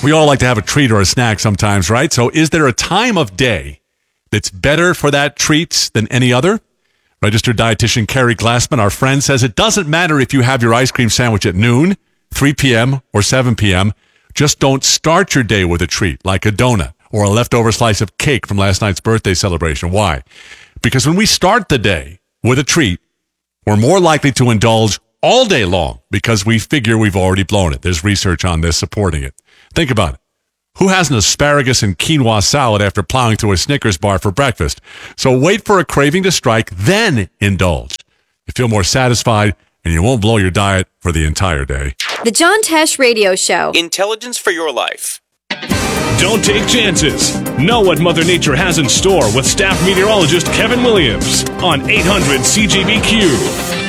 We all like to have a treat or a snack sometimes, right? So is there a time of day that's better for that treat than any other? Registered dietitian Carrie Glassman, our friend, says it doesn't matter if you have your ice cream sandwich at noon, 3 p.m., or 7 p.m. Just don't start your day with a treat like a donut or a leftover slice of cake from last night's birthday celebration. Why? Because when we start the day with a treat, we're more likely to indulge all day long because we figure we've already blown it. There's research on this supporting it. Think about it. Who has an asparagus and quinoa salad after plowing through a Snickers bar for breakfast? So wait for a craving to strike, then indulge. You feel more satisfied, and you won't blow your diet for the entire day. The John Tesh Radio Show. Intelligence for your life. Don't take chances. Know what Mother Nature has in store with staff meteorologist Kevin Williams on 800 CJBQ.